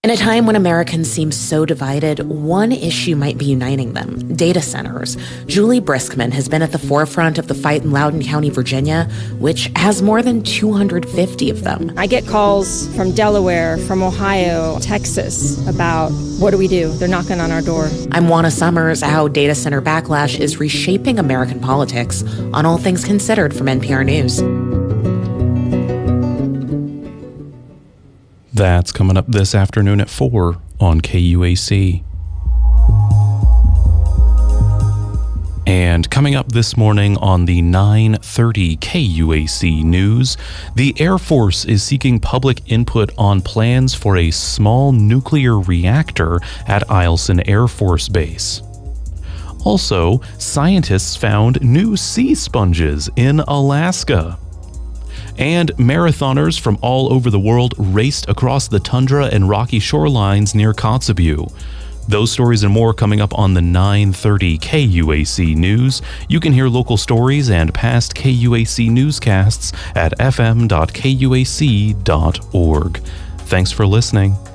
In a time when Americans seem so divided, one issue might be uniting them: data centers. Julie Briskman has been at the forefront of the fight in Loudoun County, Virginia, which has more than 250 of them. I get calls from Delaware, from Ohio, Texas about what do we do? They're knocking on our door. I'm Juana Summers. How data center backlash is reshaping American politics on All Things Considered from NPR News. That's coming up this afternoon at 4 on KUAC. And coming up this morning on the 9:30 KUAC News, the Air Force is seeking public input on plans for a small nuclear reactor at Eielson Air Force Base. Also, scientists found new sea sponges in Alaska. And marathoners from all over the world raced across the tundra and rocky shorelines near Kotzebue. Those stories and more coming up on the 9:30 KUAC News. You can hear local stories and past KUAC newscasts at fm.kuac.org. Thanks for listening.